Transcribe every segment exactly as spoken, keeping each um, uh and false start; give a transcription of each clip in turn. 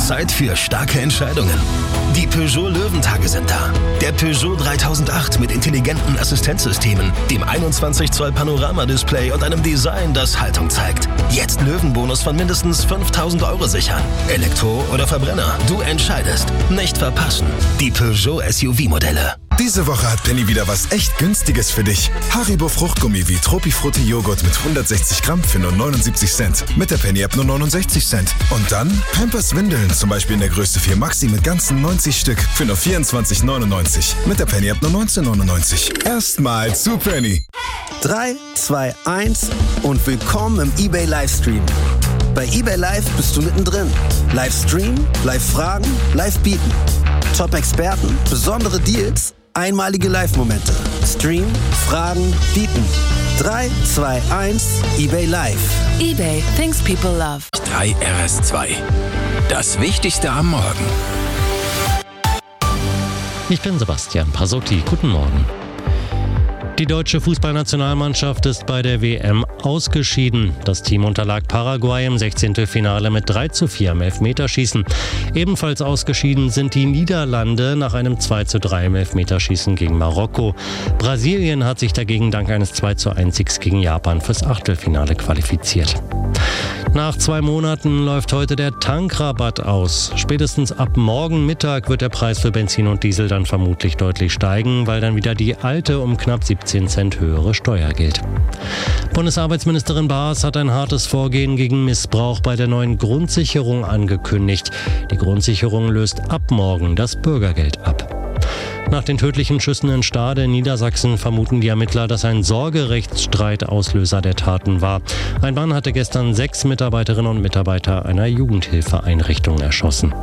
Zeit für starke Entscheidungen. Die Peugeot Löwentage sind da. Der Peugeot dreitausendacht mit intelligenten Assistenzsystemen, dem einundzwanzig Zoll Panoramadisplay und einem Design, das Haltung zeigt. Jetzt Löwenbonus von mindestens fünftausend Euro sichern. Elektro oder Verbrenner, du entscheidest. Nicht verpassen. Die Peugeot S U V-Modelle. Diese Woche hat Penny wieder was echt Günstiges für dich. Haribo Fruchtgummi wie Tropifrutti Joghurt mit hundertsechzig Gramm für nur neunundsiebzig Cent. Mit der Penny-App nur neunundsechzig Cent. Und dann Pampers Windeln, zum Beispiel in der Größe vier Maxi mit ganzen neunzig Stück für nur vierundzwanzig neunundneunzig. Mit der Penny-App nur neunzehn neunundneunzig. Erstmal zu Penny. drei, zwei, eins und willkommen im eBay Livestream. Bei eBay Live bist du mittendrin. Live streamen, live fragen, live bieten. Top-Experten, besondere Deals, einmalige Live-Momente. Stream, fragen, bieten. drei, zwei, eins, eBay Live. eBay, things people love. drei R S zwei. Das Wichtigste am Morgen. Ich bin Sebastian Pasotti. Guten Morgen. Die deutsche Fußballnationalmannschaft ist bei der W M ausgeschieden. Das Team unterlag Paraguay im Sechzehntelfinale mit drei zu vier im Elfmeterschießen. Ebenfalls ausgeschieden sind die Niederlande nach einem zwei zu drei im Elfmeterschießen gegen Marokko. Brasilien hat sich dagegen dank eines zwei zu eins Siegs gegen Japan fürs Achtelfinale qualifiziert. Nach zwei Monaten läuft heute der Tankrabatt aus. Spätestens ab morgen Mittag wird der Preis für Benzin und Diesel dann vermutlich deutlich steigen, weil dann wieder die alte um knapp siebzehn Cent höhere Steuer gilt. Bundesarbeitsministerin Baas hat ein hartes Vorgehen gegen Missbrauch bei der neuen Grundsicherung angekündigt. Die Grundsicherung löst ab morgen das Bürgergeld ab. Nach den tödlichen Schüssen in Stade in Niedersachsen vermuten die Ermittler, dass ein Sorgerechtsstreit Auslöser der Taten war. Ein Mann hatte gestern sechs Mitarbeiterinnen und Mitarbeiter einer Jugendhilfeeinrichtung erschossen.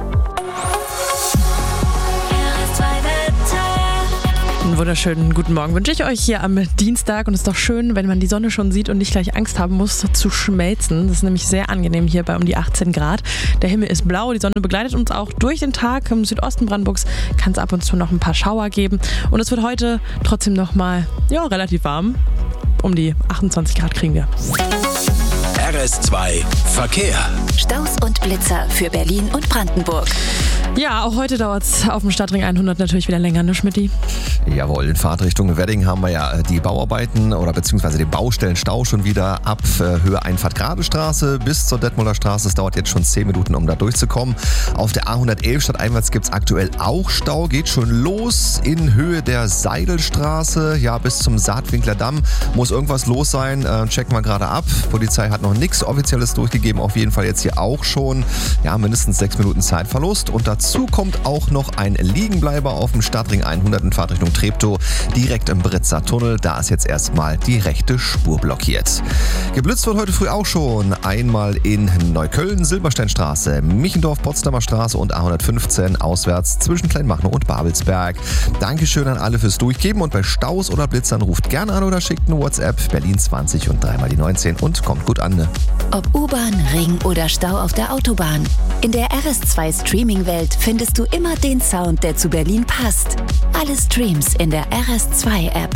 Einen wunderschönen guten Morgen wünsche ich euch hier am Dienstag. Und es ist doch schön, wenn man die Sonne schon sieht und nicht gleich Angst haben muss zu schmelzen. Das ist nämlich sehr angenehm hier bei um die achtzehn Grad. Der Himmel ist blau, die Sonne begleitet uns auch durch den Tag. Im Südosten Brandenburgs kann es ab und zu noch ein paar Schauer geben. Und es wird heute trotzdem noch mal ja, relativ warm. Um die achtundzwanzig Grad kriegen wir. R S zwei Verkehr. Staus und Blitzer für Berlin und Brandenburg. Ja, auch heute dauert es auf dem Stadtring hundert natürlich wieder länger, ne Schmidti? Jawohl, in Fahrtrichtung Wedding haben wir ja die Bauarbeiten oder beziehungsweise den Baustellenstau schon wieder ab äh, Höhe Einfahrt Gradestraße bis zur Detmolder Straße. Es dauert jetzt schon zehn Minuten, um da durchzukommen. Auf der A hundertelf stadteinwärts gibt es aktuell auch Stau. Geht schon los in Höhe der Seidelstraße. Ja, bis zum Saatwinkler Damm muss irgendwas los sein. Äh, checken wir gerade ab. Polizei hat noch nichts Offizielles durchgegeben. Auf jeden Fall jetzt hier auch schon ja, mindestens sechs Minuten Zeitverlust. Und dazu kommt auch noch ein Liegenbleiber auf dem Stadtring hundert in Fahrtrichtung Treptow, direkt im Britzer Tunnel. Da ist jetzt erstmal die rechte Spur blockiert. Geblitzt wird heute früh auch schon. Einmal in Neukölln, Silbersteinstraße, Michendorf, Potsdamer Straße und A hundertfünfzehn auswärts zwischen Kleinmachnow und Babelsberg. Dankeschön an alle fürs Durchgeben und bei Staus oder Blitzern ruft gerne an oder schickt eine WhatsApp Berlin zwanzig und dreimal die neunzehn und kommt gut an. Ne? Ob U-Bahn, Ring oder Stau auf der Autobahn. In der R S zwei Streaming-Welt findest du immer den Sound, der zu Berlin passt. Alle Streams in der R S zwei App.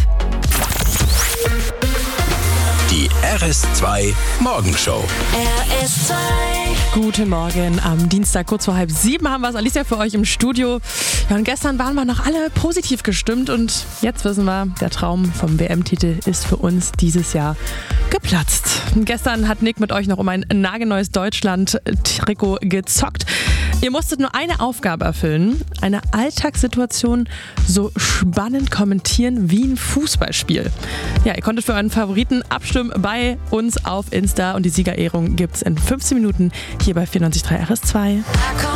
Die R S zwei Morgenshow. R S zwei. Guten Morgen am Dienstag, kurz vor halb sieben haben wir es. Alicia für euch im Studio. Ja, und gestern waren wir noch alle positiv gestimmt und jetzt wissen wir, der Traum vom W M-Titel ist für uns dieses Jahr geplatzt. Und gestern hat Nick mit euch noch um ein nagelneues Deutschland-Trikot gezockt. Ihr musstet nur eine Aufgabe erfüllen, eine Alltagssituation so spannend kommentieren wie ein Fußballspiel. Ja, ihr konntet für euren Favoriten abstimmen bei uns auf Insta und die Siegerehrung gibt's in fünfzehn Minuten hier bei vierundneunzig Komma drei R S zwei.